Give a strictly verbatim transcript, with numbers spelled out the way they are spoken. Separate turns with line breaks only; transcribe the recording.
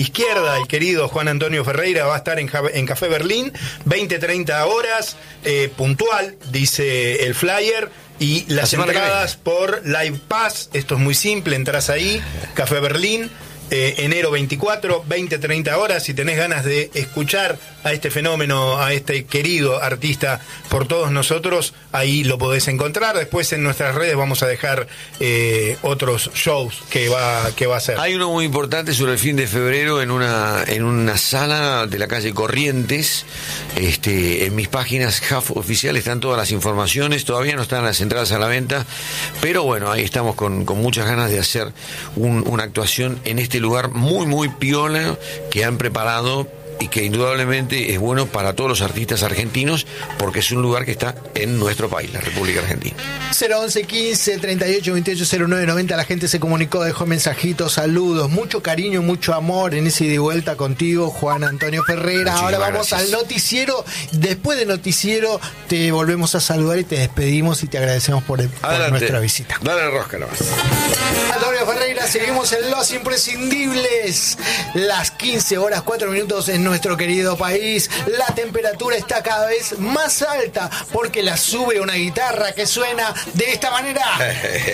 izquierda, el querido Juan Antonio Ferreira va a estar en, en Café Berlín, veinte treinta horas, eh, puntual, dice el flyer. Y las entradas por Live Pass, esto es muy simple, entras ahí, Café Berlín, eh, enero veinticuatro, veinte treinta horas. Si tenés ganas de escuchar a este fenómeno, a este querido artista por todos nosotros, ahí lo podés encontrar. Después en nuestras redes vamos a dejar eh, otros shows que va, que va a hacer.
Hay uno muy importante sobre el fin de febrero en una, en una sala de la calle Corrientes. Este, en mis páginas H A F oficial están todas las informaciones, todavía no están las entradas a la venta, pero bueno, ahí estamos con, con muchas ganas de hacer un, una actuación en este lugar muy muy piola que han preparado y que indudablemente es bueno para todos los artistas argentinos porque es un lugar que está en nuestro país, la República Argentina.
cero once quince treinta y ocho veintiocho cero nueve noventa, la gente se comunicó, dejó mensajitos, saludos, mucho cariño, mucho amor en ese ida y vuelta contigo, Juan Antonio Ferreira.
Muchísimas
Ahora vamos
gracias.
al noticiero. Después del noticiero te volvemos a saludar y te despedimos y te agradecemos por, el, por nuestra visita.
Dale rosca nomás.
Antonio Ferreira, seguimos en Los Imprescindibles. Las quince horas cuatro minutos en nuestro querido país. La temperatura está cada vez más alta porque la sube una guitarra que suena de esta manera.